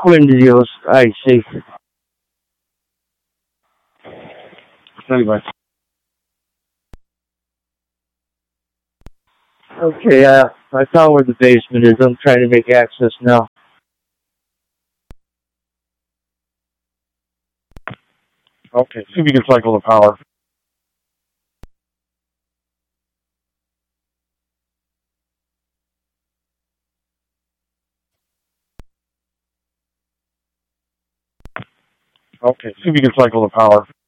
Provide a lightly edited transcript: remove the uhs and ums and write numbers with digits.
Windows, I see. Anyway. Okay, I found where the basement is. I'm trying to make access now. Okay, see if you can cycle the power. Okay, see if you can cycle the power.